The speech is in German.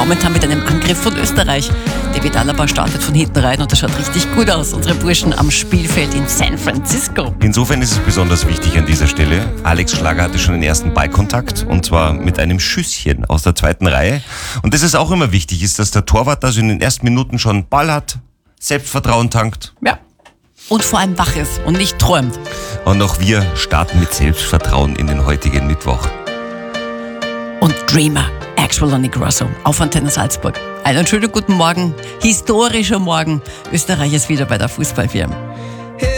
momentan mit einem Angriff von Österreich. David Alaba startet von hinten rein und das schaut richtig gut aus. Unsere Burschen am Spielfeld in San Francisco. Insofern ist es besonders wichtig an dieser Stelle. Alex Schlager hatte schon den ersten Ballkontakt und zwar mit einem Schüsschen aus der zweiten Reihe. Und das ist auch immer wichtig, ist, dass der Torwart also in den ersten Minuten schon Ball hat, Selbstvertrauen tankt. Ja. Und vor allem wach ist und nicht träumt. Und auch wir starten mit Selbstvertrauen in den heutigen Mittwoch. Und Dreamer, Axwell und Nick Russo auf Antenne Salzburg. Einen schönen guten Morgen, historischer Morgen. Österreich ist wieder bei der Fußball-WM.